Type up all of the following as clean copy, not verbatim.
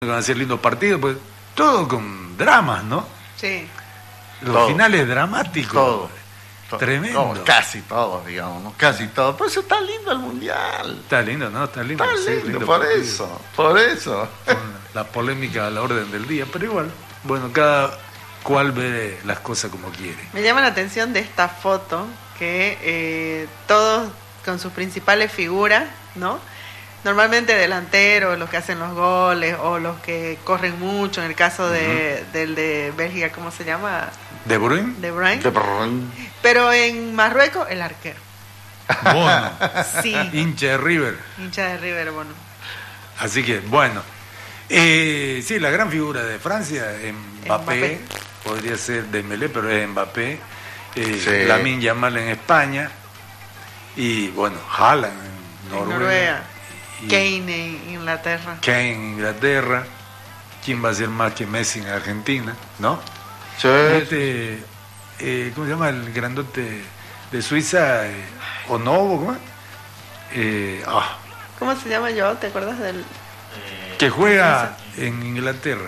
van a ser lindos partidos, pues todo con dramas, ¿no? Sí. Los Todo. finales dramáticos. Todo. Tremendo. No, casi todos, digamos, ¿no? Casi todos. Por eso está lindo el mundial. Está lindo, ¿no? Está lindo. Está sí, lindo, partido. por eso. Con la polémica a la orden del día, pero igual, bueno, cada cual ve las cosas como quiere. Me llama la atención de esta foto que todos con sus principales figuras, ¿no? Normalmente delanteros, los que hacen los goles o los que corren mucho, en el caso del de Bélgica, ¿cómo se llama? ¿De Bruyne? De Bruyne. De brrrr. Pero en Marruecos, el arquero. Bono, Sí, hincha de River. hincha de River, bueno. Así que, bueno. Sí, la gran figura de Francia, Mbappé. Podría ser Dembélé, pero es Mbappé. Sí. Lamine Yamal en España. Y, bueno, Haaland en En Noruega. Noruega. Y Kane en Inglaterra. Kane en Inglaterra. ¿Quién va a ser más que Messi en Argentina? ¿No? Sí. ¿Cómo se llama el grandote de Suiza? Onovo, ¿cómo es? ¿Cómo se llama yo? ¿Te acuerdas del...? Que juega en Inglaterra.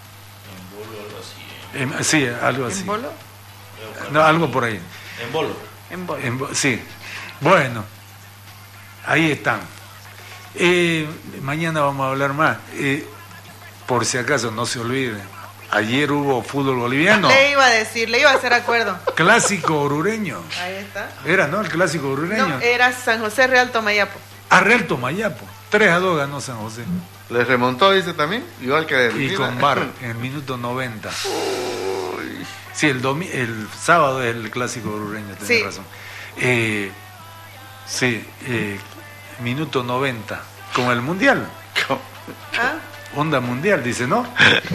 Sí, algo así. ¿En Bolo? No, algo por ahí. En bolo. En Bolo. Sí. Bueno, ahí están. Mañana vamos a hablar más. Por si acaso, no se olviden. Ayer hubo fútbol boliviano. Le iba a decir, le iba a hacer acuerdo. Clásico orureño. Ahí está. Era, ¿no? El clásico orureño. No, era San José Real Tomayapo. A Real Tomayapo. 3-2 ganó San José. ¿Le remontó, dice también? Igual que Y con VAR en el minuto 90. Sí, el sábado es el clásico orureño, tenés Sí. razón. Minuto 90. Como el mundial. ¿Ah? Onda mundial, dice, ¿no?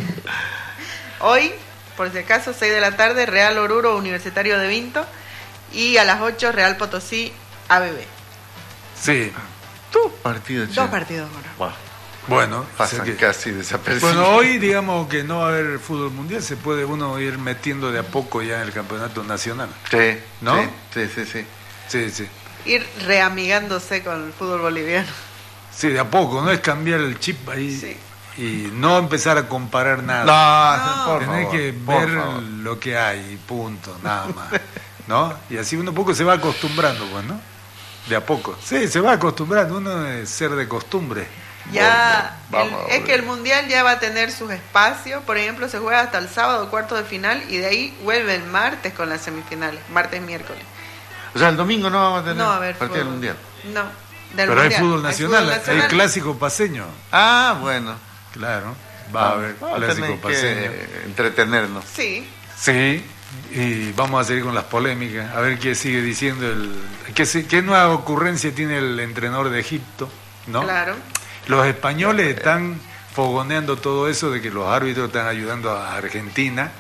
Hoy, por si acaso, 6 de la tarde, Real Oruro, Universitario de Vinto. Y a las 8, Real Potosí, ABB. Sí. Dos partidos, Dos che. partidos ahora. Buah, Bueno, pasan o sea que- casi desapercibidos. bueno, hoy digamos que no va a haber fútbol mundial, se puede uno ir metiendo de a poco ya en el campeonato nacional. Sí, ¿No? Sí. Sí, sí. Ir reamigándose con el fútbol boliviano. Sí, de a poco, no es cambiar el chip ahí Sí. y no empezar a comparar nada. No, por Tenés favor, que por ver favor. lo que hay, punto, nada más. ¿No? Y así uno poco se va acostumbrando, pues, ¿no? De a poco. Sí, se va acostumbrando, uno es ser de costumbre. Ya, Vamos, es que el mundial ya va a tener sus espacios. Por ejemplo, se juega hasta el sábado, cuarto de final, y de ahí vuelve el martes con las semifinales, martes, miércoles. O sea, el domingo no vamos a tener No va a haber partido del fútbol. mundial. No, del Pero mundial. hay fútbol nacional, hay nacional. clásico paseño. Ah, bueno. Claro, va a haber Vamos a clásico tener paseño. que entretenernos. Sí, Sí, y vamos a seguir con las polémicas, a ver qué sigue diciendo qué nueva ocurrencia tiene el entrenador de Egipto, ¿no? claro. Los españoles están fogoneando todo eso de que los árbitros están ayudando a Argentina.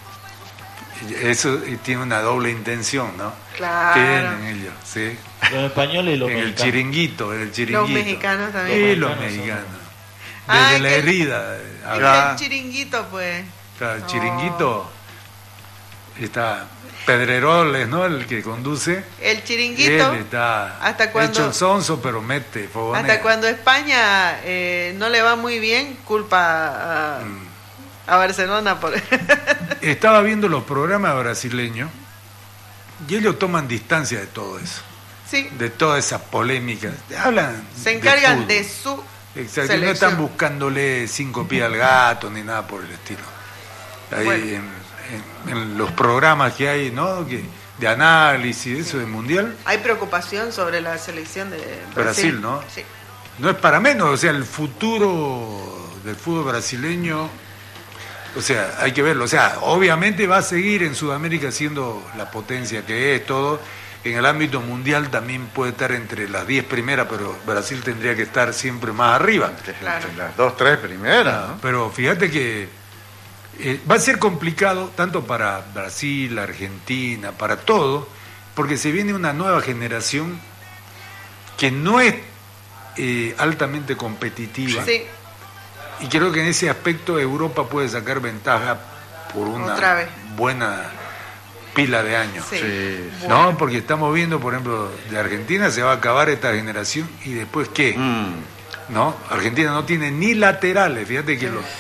Eso tiene una doble intención, ¿no? Claro. Tienen ellos, sí. Los españoles y los En el mexicanos. chiringuito, Los mexicanos también. Y Los los mexicanos mexicanos. Ah, Desde es la que- herida. Es Ya. que el chiringuito, pues. Claro, el Oh. chiringuito está Pedreroles, ¿no? El que conduce. El chiringuito, Él está ¿hasta cuándo? hecho el sonso, pero mete fogonea. hasta cuando España no le va muy bien, culpa a Barcelona por... Estaba viendo los programas brasileños y ellos toman distancia de todo eso, Sí, de todas esas polémicas. Hablan se encargan fútbol. de su Exacto, y no selección. están buscándole 5 pies al gato ni nada por el estilo. Ahí Bueno. en los programas que hay, ¿no? De análisis, eso de mundial, Hay preocupación sobre la selección de Brasil, ¿no? Sí. no es para menos, o sea, el futuro del fútbol brasileño, o sea, hay que verlo, o sea, obviamente va a seguir en Sudamérica siendo la potencia que es, todo, en el ámbito mundial también puede estar entre las 10 primeras, pero Brasil tendría que estar siempre más arriba. Claro. Entre las 2, 3 primeras, ¿no? Pero fíjate que va a ser complicado tanto para Brasil, Argentina, para todo, porque se viene una nueva generación que no es altamente competitiva. Sí, Y creo que en ese aspecto Europa puede sacar ventaja por una Otra vez. buena pila de años. sí. Sí. ¿No? Porque estamos viendo, por ejemplo, de Argentina se va a acabar esta generación y después ¿qué? ¿no? Argentina no tiene ni laterales, fíjate que los